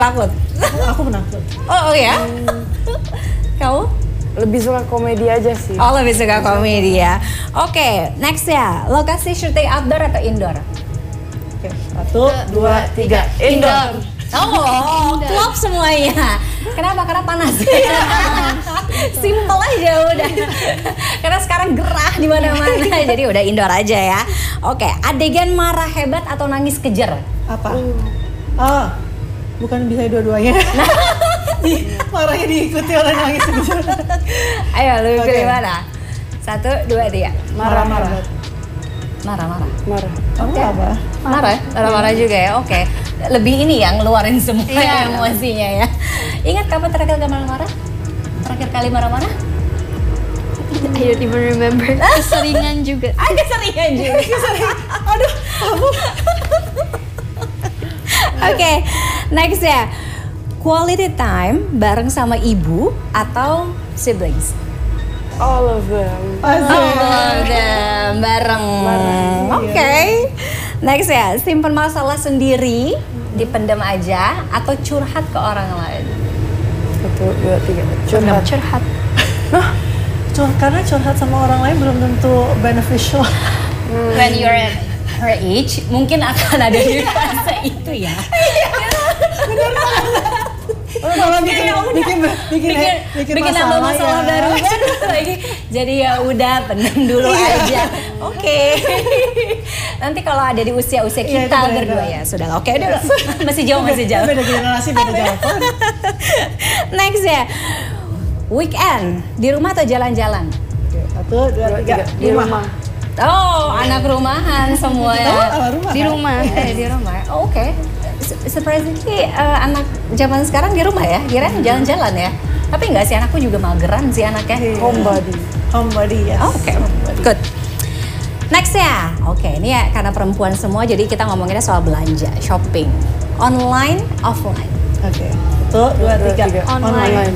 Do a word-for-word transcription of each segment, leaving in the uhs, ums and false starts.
Takut? Aku penakut. Oh, oh ya? Hmm. Kamu? Lebih suka komedi aja sih. Oh, lebih suka komedi ya. Oke, okay, next ya. Lokasi syuting outdoor atau indoor? Oke, satu, dua, tiga. Indoor. Oh, klop semuanya. Kenapa? Karena panas. Simple aja udah. Karena sekarang gerah di mana-mana. Jadi udah indoor aja ya. Oke, okay, adegan marah hebat atau nangis kejer? Apa? Uh. Oh, bukan bisa dua-duanya. Di, marahnya diikuti oleh nangis kejer. Ayo, lebih okay. pilih mana? Satu, dua, tiga. Marah-marah. Marah-marah. Marah. Kamu okay. apa? Marah, marah-marah juga ya. Oke. Okay. Lebih ini yang ngeluarin semua yeah. emosinya ya. Ingat kapan terakhir kali marah-marah? Terakhir kali marah-marah? I don't even remember. Keseringan juga. Ah, keseringan juga. Keseringan. Aduh, kamu. Oke, okay, next ya. Quality time bareng sama ibu atau siblings? All of them. All of them bareng. Oke. Okay. Next ya, simpen masalah sendiri, dipendam aja atau curhat ke orang lain? Satu, dua, tiga. Curhat. Curhat. Nah, curhat karena curhat sama orang lain belum tentu beneficial. Hmm. When you're at her age, mungkin akan ada di fase itu ya. Bener banget. Oh, malah bikin, ya udah. bikin, bikin, bikin, bikin, bikin masalah, nambah masalah ya. baru lagi. Jadi ya udah pendam dulu aja. Oke. Okay. Nanti kalau ada di usia-usia kita ya, berdua ya sudah. Oke, okay, udah. Masih jauh, masih jauh. Beda generasi, beda jawaban. Next ya. Weekend di rumah atau jalan-jalan? Satu, dua, tiga. Di rumah. Oh, anak rumahan semua ya. Oh, rumah, di rumah. Kan? Eh, di rumah. Oh, oke. Okay. Surprisingly uh, anak zaman sekarang di rumah ya, kirain jalan-jalan ya. Tapi enggak sih, anakku juga mageran sih anaknya. Homebody. Homebody, yes. Oh, oke, okay. Good. Next ya, oke okay, ini ya karena perempuan semua jadi kita ngomonginnya soal belanja, shopping. Online, offline. Oke, okay. Satu, dua, tiga. tiga. Online. Online.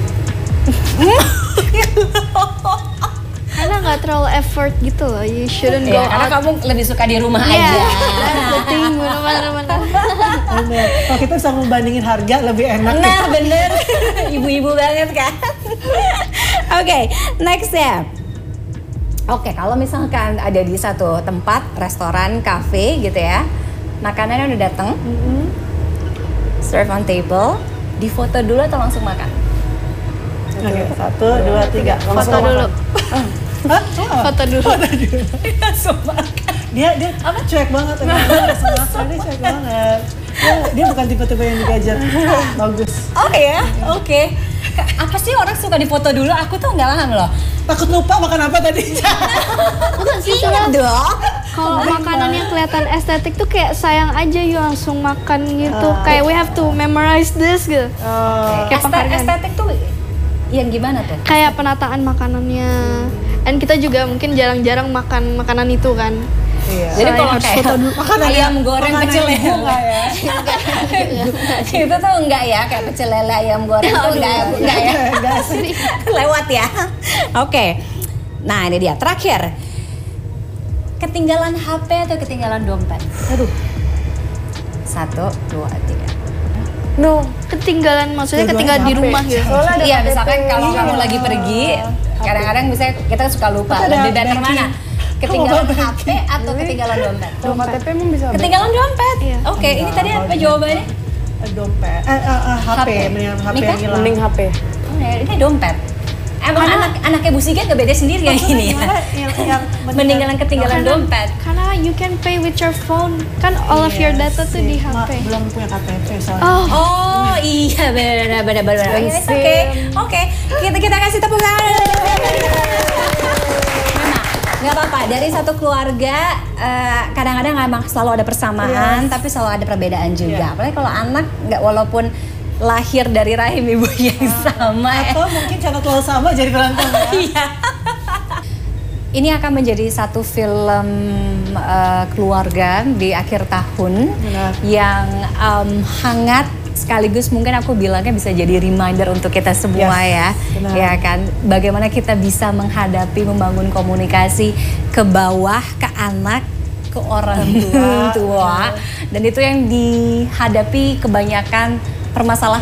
Karena nggak terlalu effort gitu loh, you shouldn't go yeah, karena out. kamu lebih suka di rumah yeah, aja. Penting, bener-bener. Bener. Kalau kita bisa membandingin harga lebih enak. Nah bener, ibu-ibu banget kan. Oke, okay, next ya. Oke, okay, kalau misalkan ada di satu tempat, restoran, cafe gitu ya, makanannya udah dateng, mm-hmm. serve on table, difoto dulu atau langsung makan? Oke, okay, satu, dua, tiga. Foto dulu. Hah? Foto dulu. Foto dulu. Langsung makan. Dia dia apa cuek banget, langsung makan dia cuek banget. Dia, dia bukan tipe-tipe yang digajar. Bagus. Oh ya, oke. Okay. Apa sih orang suka difoto dulu? Aku tuh nggak paham loh. Takut lupa makan apa tadi? Bukan sih, ingat dong. Kalau makanannya kelihatan estetik tuh kayak sayang aja yuk langsung makan gitu. Uh, kayak we have to memorize this gitu. Uh, kayak Estet estetik tuh yang gimana tuh? Kayak penataan makanannya. Dan kita juga mungkin jarang-jarang makan makanan itu kan. Iya. Jadi kalau kayak foto dulu, ayam goreng pecel lele enggak ya? Itu tuh enggak ya, kayak pecel lele ayam goreng tuh enggak ya, enggak ya? Enggak sih. Lewat ya. Oke. Okay. Nah, ini dia terakhir. Ketinggalan H P atau ketinggalan dompet? Aduh. Satu, dua, tiga. No, ketinggalan maksudnya ketinggalan di rumah gitu. Iya, misalkan kalau kamu lagi pergi, kadang-kadang misalnya kita suka lupa, lebih better mana? Ketinggalan H P atau ketinggalan dompet? Kalau K T P emang bisa. Ketinggalan dompet. Iya. Oke, okay, ini tadi apa jawabannya? Dompet. Eh, uh, uh, H P, mendingan H P yang hilang. Mending H P. Oh, ya, ini dompet. Emang anak anaknya Bu Siga nggak beda sendiri kayak gini ya? Yang, yang Mendingan ketinggalan karena, dompet. Karena you can pay with your phone. Kan all yes, of your data tuh di H P. Ma, belum punya K T P soalnya. Oh, oh iya benar benar benar. Oke, oke. Kita kita kasih tepuk tangan. Nggak apa-apa, dari satu keluarga uh, kadang-kadang memang selalu ada persamaan, yes. tapi selalu ada perbedaan juga. Yeah. Apalagi kalau anak nggak walaupun lahir dari rahim ibu yang uh, sama. Atau ya. Mungkin cara terlalu sama jadi berantem ya. Iya. Ini akan menjadi satu film uh, keluarga di akhir tahun. Benar. Yang um, hangat. Sekaligus mungkin aku bilangnya bisa jadi reminder untuk kita semua yes, ya, benar. Ya kan, bagaimana kita bisa menghadapi, membangun komunikasi ke bawah, ke anak, ke orang tua, tua. Dan itu yang dihadapi kebanyakan permasalahan